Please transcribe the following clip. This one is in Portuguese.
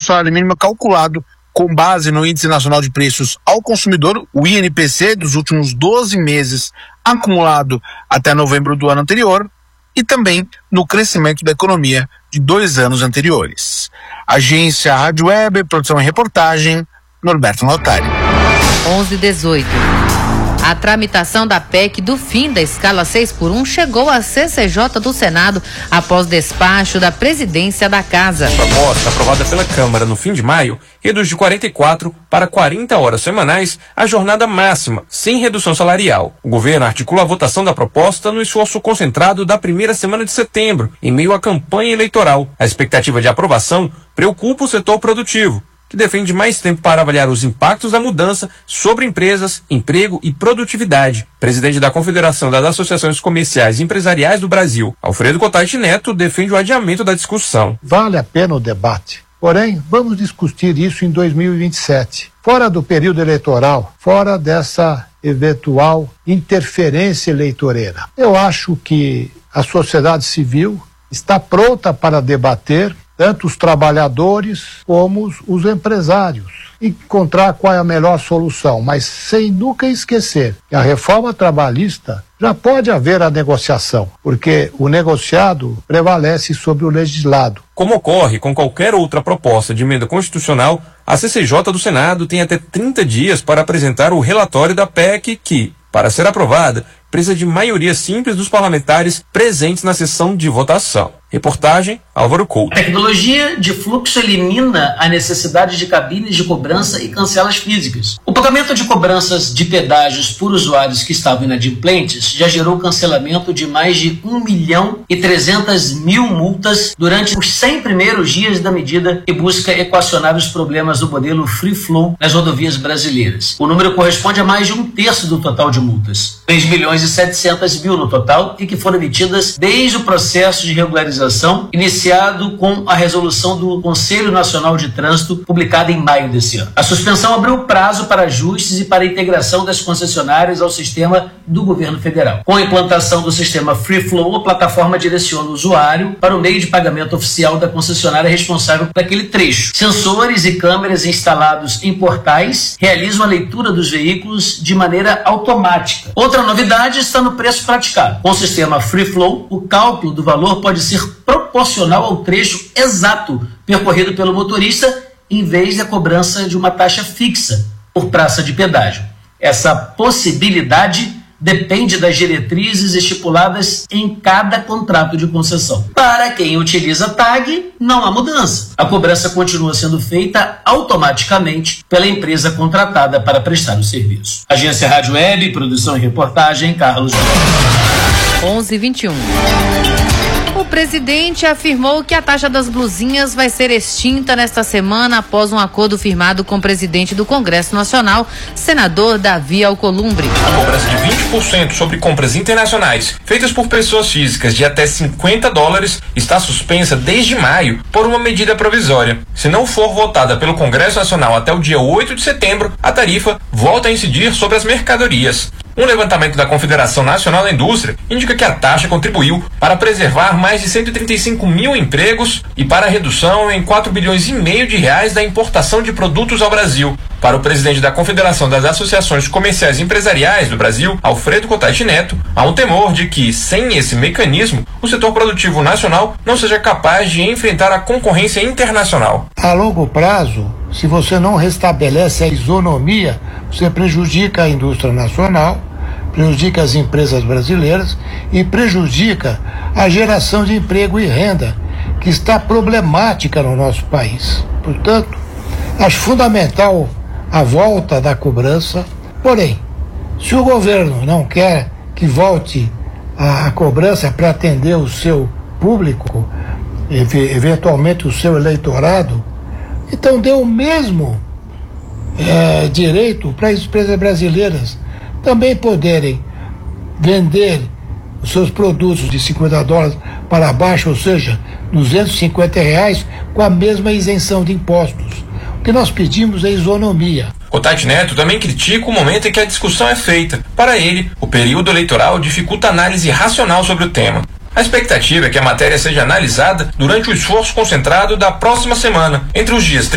salário mínimo é calculado com base no Índice Nacional de Preços ao Consumidor, o INPC, dos últimos 12 meses, acumulado até novembro do ano anterior, e também no crescimento da economia de 2 anos anteriores. Agência Rádio Web, produção e reportagem, Norberto Notari. 11:18. A tramitação da PEC do fim da escala 6x1 chegou à CCJ do Senado após despacho da presidência da Casa. A proposta, aprovada pela Câmara no fim de maio, reduz de 44 para 40 horas semanais a jornada máxima, sem redução salarial. O governo articula a votação da proposta no esforço concentrado da primeira semana de setembro, em meio à campanha eleitoral. A expectativa de aprovação preocupa o setor produtivo, que defende mais tempo para avaliar os impactos da mudança sobre empresas, emprego e produtividade. Presidente da Confederação das Associações Comerciais e Empresariais do Brasil, Alfredo Cotati Neto, defende o adiamento da discussão. Vale a pena o debate. Porém, vamos discutir isso em 2027. Fora do período eleitoral, fora dessa eventual interferência eleitoreira. Eu acho que a sociedade civil está pronta para debater tanto os trabalhadores como os empresários, encontrar qual é a melhor solução, mas sem nunca esquecer que a reforma trabalhista já pode haver a negociação, porque o negociado prevalece sobre o legislado. Como ocorre com qualquer outra proposta de emenda constitucional, a CCJ do Senado tem até 30 dias para apresentar o relatório da PEC que, para ser aprovada, precisa de maioria simples dos parlamentares presentes na sessão de votação. Reportagem, Álvaro Couto. A tecnologia de fluxo elimina a necessidade de cabines de cobrança e cancelas físicas. O pagamento de cobranças de pedágios por usuários que estavam inadimplentes já gerou cancelamento de mais de 1.300.000 multas durante os 100 primeiros dias da medida que busca equacionar os problemas do modelo Free Flow nas rodovias brasileiras. O número corresponde a mais de 1/3 do total de multas. 3.700.000 no total e que foram emitidas desde o processo de regularização iniciado com a resolução do Conselho Nacional de Trânsito, publicada em maio desse ano. A suspensão abriu o prazo para ajustes e para a integração das concessionárias ao sistema do governo federal. Com a implantação do sistema Free Flow, a plataforma direciona o usuário para o meio de pagamento oficial da concessionária responsável por aquele trecho. Sensores e câmeras instalados em portais realizam a leitura dos veículos de maneira automática. Outra novidade está no preço praticado. Com o sistema Free Flow, o cálculo do valor pode ser proporcional ao trecho exato percorrido pelo motorista, em vez da cobrança de uma taxa fixa por praça de pedágio. Essa possibilidade depende das diretrizes estipuladas em cada contrato de concessão. Para quem utiliza TAG, não há mudança. A cobrança continua sendo feita automaticamente pela empresa contratada para prestar o serviço. Agência Rádio Web, produção e reportagem, Carlos. 11:21. O presidente afirmou que a taxa das blusinhas vai ser extinta nesta semana após um acordo firmado com o presidente do Congresso Nacional, senador Davi Alcolumbre. A cobrança de 20% sobre compras internacionais feitas por pessoas físicas de até $50 está suspensa desde maio por uma medida provisória. Se não for votada pelo Congresso Nacional até o dia 8 de setembro, a tarifa volta a incidir sobre as mercadorias. Um levantamento da Confederação Nacional da Indústria indica que a taxa contribuiu para preservar mais de 135 mil empregos e para a redução em 4,5 bilhões de reais da importação de produtos ao Brasil. Para o presidente da Confederação das Associações Comerciais e Empresariais do Brasil, Alfredo Cotati Neto, há um temor de que, sem esse mecanismo, o setor produtivo nacional não seja capaz de enfrentar a concorrência internacional. A longo prazo, se você não restabelece a isonomia, você prejudica a indústria nacional, prejudica as empresas brasileiras e prejudica a geração de emprego e renda, que está problemática no nosso país. Portanto, acho fundamental a volta da cobrança. Porém, se o governo não quer que volte a cobrança para atender o seu público, eventualmente o seu eleitorado, então dê o mesmo direito para as empresas brasileiras também poderem vender os seus produtos de $50 para baixo, ou seja, R$250, com a mesma isenção de impostos. O que nós pedimos é isonomia. Cotati Neto também critica o momento em que a discussão é feita. Para ele, o período eleitoral dificulta a análise racional sobre o tema. A expectativa é que a matéria seja analisada durante o esforço concentrado da próxima semana, entre os dias